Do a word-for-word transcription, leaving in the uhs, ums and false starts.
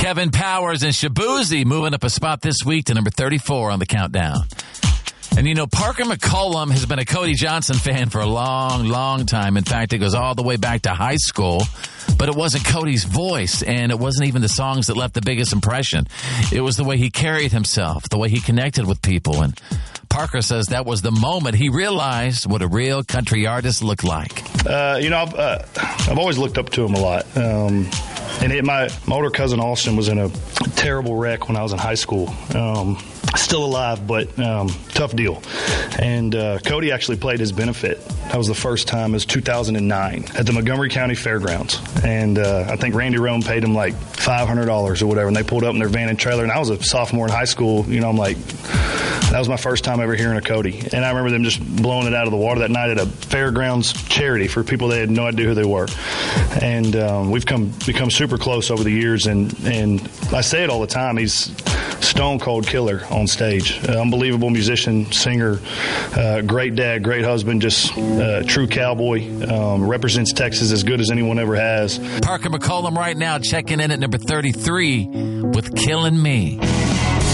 Kevin Powers and Shaboozey moving up a spot this week to number thirty-four on the countdown. And, you know, Parker McCollum has been a Cody Johnson fan for a long, long time. In fact, it goes all the way back to high school. But it wasn't Cody's voice, and it wasn't even the songs that left the biggest impression. It was the way he carried himself, the way he connected with people. And Parker says that was the moment he realized what a real country artist looked like. Uh, you know, I've, uh, I've always looked up to him a lot. Um, and it, my, my older cousin Austin was in a terrible wreck when I was in high school. Um, still alive, but um, tough deal. And uh, Cody actually played his benefit. That was the first time. It was two thousand nine at the Montgomery County Fairgrounds. And uh, I think Randy Rome paid him like five hundred dollars or whatever. And they pulled up in their van and trailer. And I was a sophomore in high school. You know, I'm like, that was my first time ever hearing a Cody. And I remember them just blowing it out of the water that night at a fairgrounds charity for people that had no idea who they were. And um, we've come become super close over the years. And, and I say it all the time. He's stone cold killer on stage. Uh, unbelievable musician, singer, uh, great dad, great husband, just uh, true cowboy. Um, represents Texas as good as anyone ever has. Parker McCollum right now checking in at number thirty-three with Killing Me.